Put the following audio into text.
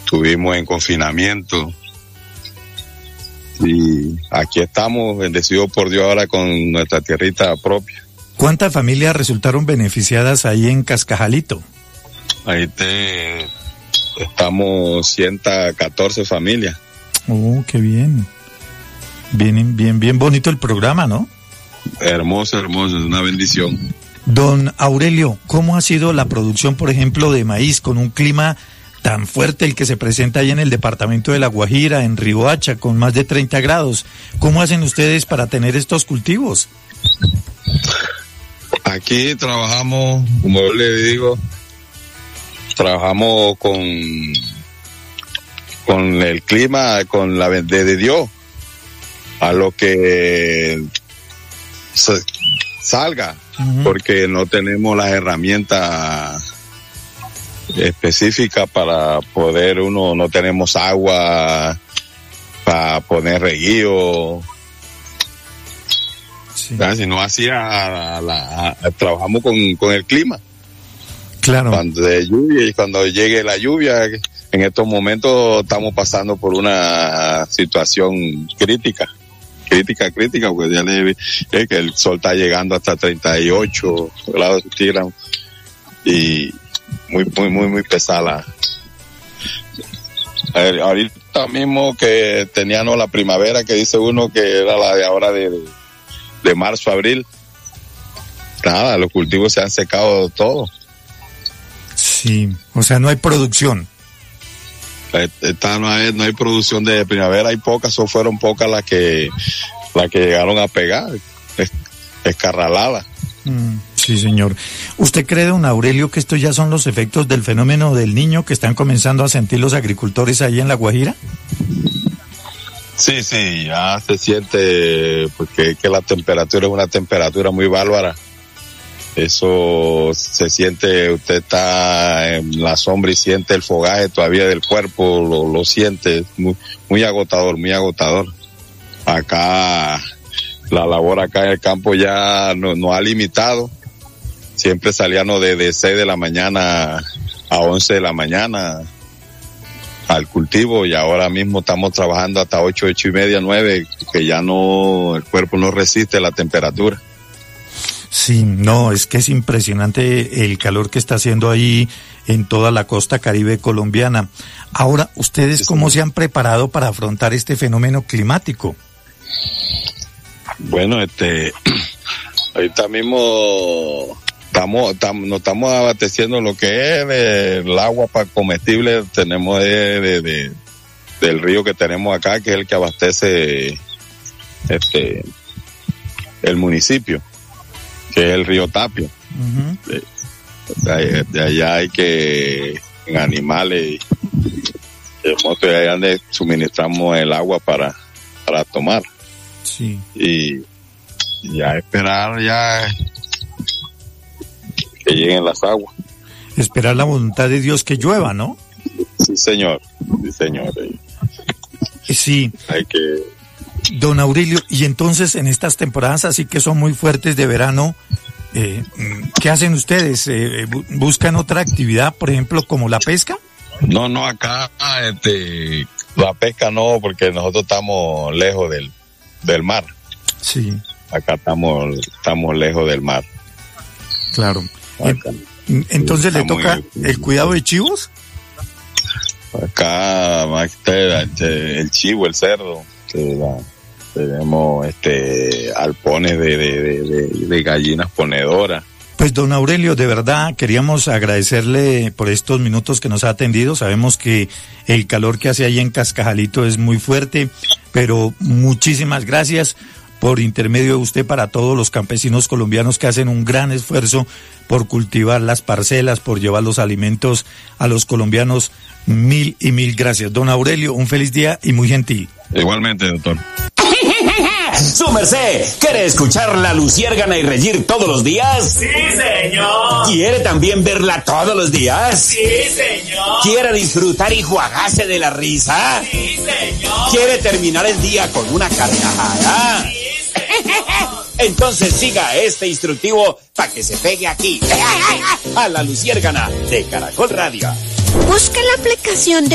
estuvimos en confinamiento. Y aquí estamos, bendecidos por Dios ahora con nuestra tierrita propia. ¿Cuántas familias resultaron beneficiadas ahí en Cascajalito? Ahí estamos 114 familias. Oh, qué bien. Bien bonito el programa, ¿no? Hermoso, es una bendición. Don Aurelio, ¿cómo ha sido la producción, por ejemplo, de maíz con un clima tan fuerte el que se presenta ahí en el departamento de La Guajira, en Riohacha, con más de 30 grados? ¿Cómo hacen ustedes para tener estos cultivos? Aquí trabajamos, como yo le digo, trabajamos con el clima, con la de Dios, a lo que salga, porque no tenemos las herramientas específicas para poder, no tenemos agua para poner reguío. Sí. Si no trabajamos con el clima. Claro. Cuando de lluvia, y cuando llegue la lluvia, en estos momentos estamos pasando por una situación crítica, porque ya que el sol está llegando hasta 38 grados centígrados y muy pesada. Ahorita mismo que teníamos la primavera, que dice uno que era la de ahora de marzo a abril, nada, los cultivos se han secado todo. Sí, o sea, no hay producción. No hay producción de primavera, hay pocas, o fueron pocas las que llegaron a pegar, escarraladas. Sí, señor. ¿Usted cree, don Aurelio, que estos ya son los efectos del fenómeno del Niño que están comenzando a sentir los agricultores ahí en La Guajira? Sí, ya se siente, porque que la temperatura es una temperatura muy bárbara. Eso se siente, usted está en la sombra y siente el fogaje todavía del cuerpo, lo siente, muy agotador. Acá, la labor acá en el campo ya no ha limitado. Siempre salíamos de 6 de la mañana a 11 de la mañana al cultivo, y ahora mismo estamos trabajando hasta 8 y media, 9, que ya el cuerpo no resiste la temperatura. Sí, no, es que es impresionante el calor que está haciendo ahí en toda la costa caribe colombiana. Ahora, ¿ustedes cómo se han preparado para afrontar este fenómeno climático? Bueno, ahorita mismo nos estamos abasteciendo lo que es el agua para comestible. Tenemos del río que tenemos acá, que es el que abastece el municipio, que es el río Tapia. De allá hay que, en animales, de moto, de allá donde suministramos el agua para tomar. Sí. Y ya esperar que lleguen las aguas. Esperar la voluntad de Dios que llueva, ¿no? Sí, señor. Sí. Hay que... Don Aurelio, y entonces en estas temporadas así que son muy fuertes de verano, ¿qué hacen ustedes? ¿Buscan otra actividad, por ejemplo, como la pesca? No, acá la pesca no, porque nosotros estamos lejos del mar. Sí. Acá estamos lejos del mar. Claro. Entonces le toca el cuidado de chivos. Acá el chivo, el cerdo, tenemos alpones de gallinas ponedoras. Pues don Aurelio, de verdad queríamos agradecerle por estos minutos que nos ha atendido. Sabemos que el calor que hace ahí en Cascajalito es muy fuerte, pero muchísimas gracias por intermedio de usted para todos los campesinos colombianos que hacen un gran esfuerzo por cultivar las parcelas, por llevar los alimentos a los colombianos. Mil y mil gracias. Don Aurelio, un feliz día y muy gentil. Igualmente, doctor. Su merced, ¿quiere escuchar la Luciérgana y reír todos los días? Sí, señor. ¿Quiere también verla todos los días? Sí, señor. ¿Quiere disfrutar y juagarse de la risa? Sí, señor. ¿Quiere terminar el día con una carcajada? Sí, señor. Entonces siga este instructivo para que se pegue aquí, a la Luciérgana de Caracol Radio. Busca la aplicación de